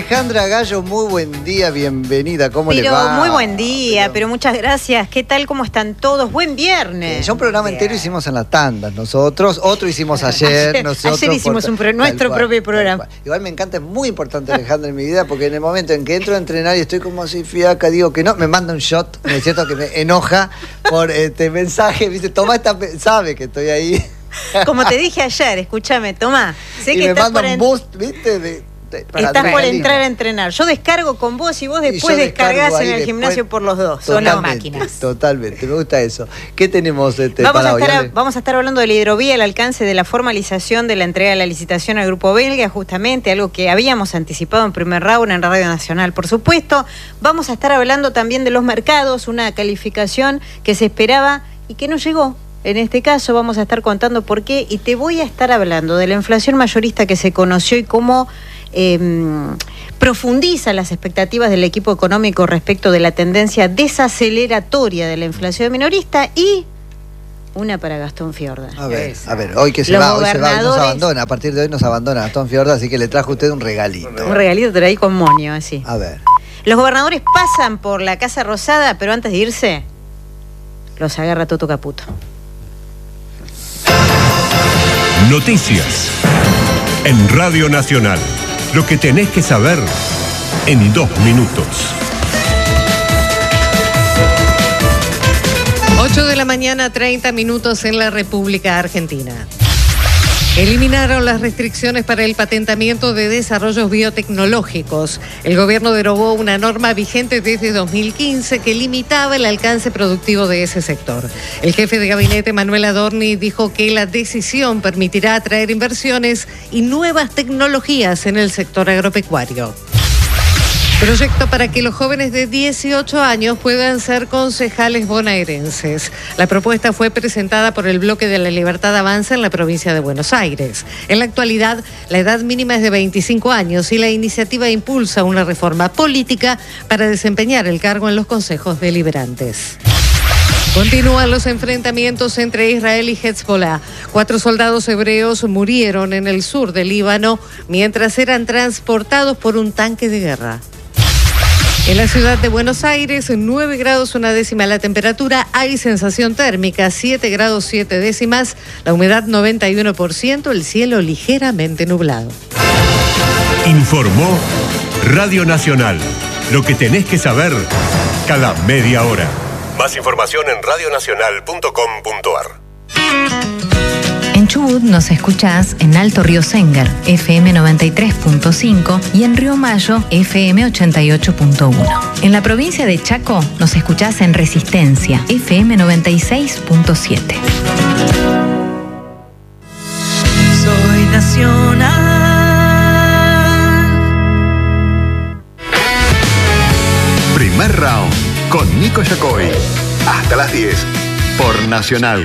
Alejandra Gallo, muy buen día, bienvenida, ¿cómo le va? Muy buen día, pero muchas gracias. ¿Qué tal? ¿Cómo están todos? Buen viernes. Ya un programa entero hicimos en las tandas nosotros, otro hicimos ayer. Ayer hicimos nuestro propio programa. Igual me encanta, es muy importante, Alejandra, en mi vida, porque en el momento en que entro a entrenar y estoy como así fiaca, digo que no, me manda un shot, ¿no es cierto? Que me enoja por este mensaje, ¿viste? Tomá sabe que estoy ahí. Como te dije ayer, escúchame, tomá. Sé y que me estás manda un boost, ¿viste? Estás por entrar a entrenar. Yo descargo con vos y vos después descargás en el gimnasio por los dos. Son las máquinas. Totalmente, me gusta eso. ¿Qué tenemos vamos a estar hablando de la hidrovía, el alcance de la formalización de la entrega de la licitación al Grupo Belga, justamente algo que habíamos anticipado en primer round en Radio Nacional, por supuesto. Vamos a estar hablando también de los mercados, una calificación que se esperaba y que no llegó. En este caso vamos a estar contando por qué y te voy a estar hablando de la inflación mayorista que se conoció y cómo profundiza las expectativas del equipo económico respecto de la tendencia desaceleratoria de la inflación minorista y una para Gastón Fiorda. A ver, hoy que se va, hoy nos abandona, a partir de hoy nos abandona Gastón Fiorda, así que le trajo usted un regalito. Un regalito traí con moño, así. A ver. Los gobernadores pasan por la Casa Rosada, pero antes de irse, los agarra Toto Caputo. Noticias en Radio Nacional. Lo que tenés que saber en 2 minutos. 8 de la mañana, 30 minutos en la República Argentina. Eliminaron las restricciones para el patentamiento de desarrollos biotecnológicos. El gobierno derogó una norma vigente desde 2015 que limitaba el alcance productivo de ese sector. El jefe de gabinete, Manuel Adorni, dijo que la decisión permitirá atraer inversiones y nuevas tecnologías en el sector agropecuario. Proyecto para que los jóvenes de 18 años puedan ser concejales bonaerenses. La propuesta fue presentada por el Bloque de la Libertad Avanza en la provincia de Buenos Aires. En la actualidad, la edad mínima es de 25 años y la iniciativa impulsa una reforma política para desempeñar el cargo en los consejos deliberantes. Continúan los enfrentamientos entre Israel y Hezbollah. 4 soldados hebreos murieron en el sur del Líbano mientras eran transportados por un tanque de guerra. En la ciudad de Buenos Aires, 9 grados 1 décima la temperatura, hay sensación térmica, 7 grados 7 décimas, la humedad 91%, el cielo ligeramente nublado. Informó Radio Nacional. Lo que tenés que saber cada media hora. Más información en radionacional.com.ar. En Chubut nos escuchás en Alto Río Sengar, FM 93.5 y en Río Mayo, FM 88.1. En la provincia de Chaco nos escuchás en Resistencia, FM 96.7. Soy nacional. Primer round con Nico Yacoy. Hasta las 10 por Nacional.